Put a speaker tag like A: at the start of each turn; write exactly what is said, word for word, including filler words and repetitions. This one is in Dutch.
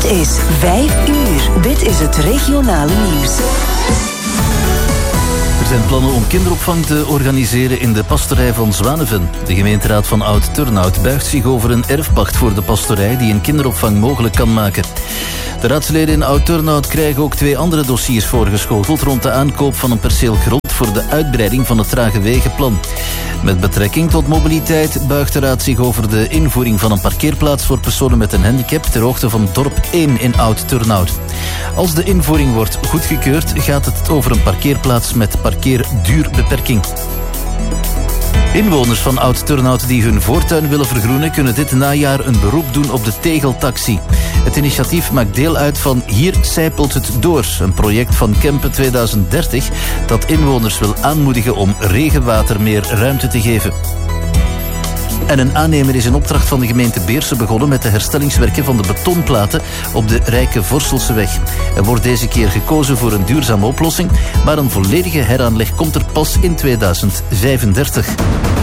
A: is vijf uur. Dit is het regionale nieuws.
B: Er zijn plannen om kinderopvang te organiseren in de pastoorij van Zwaneven. De gemeenteraad van Oud-Turnhout buigt zich over een erfpacht voor de pastoorij die een kinderopvang mogelijk kan maken. De raadsleden in Oud-Turnhout krijgen ook twee andere dossiers voorgeschoteld rond de aankoop van een perceel grond voor de uitbreiding van het Trage Wegenplan. Met betrekking tot mobiliteit buigt de raad zich over de invoering van een parkeerplaats voor personen met een handicap ter hoogte van dorp één in Oud-Turnhout. Als de invoering wordt goedgekeurd, gaat het over een parkeerplaats met parkeerduurbeperking. Inwoners van Oud-Turnhout die hun voortuin willen vergroenen kunnen dit najaar een beroep doen op de tegeltaxi. Het initiatief maakt deel uit van Hier sijpelt het door, een project van Kempen tweeduizend dertig dat inwoners wil aanmoedigen om regenwater meer ruimte te geven. En een aannemer is in opdracht van de gemeente Beersen begonnen met de herstellingswerken van de betonplaten op de Rijke Vorselseweg. Er wordt deze keer gekozen voor een duurzame oplossing, maar een volledige heraanleg komt er pas in tweeduizend vijfendertig.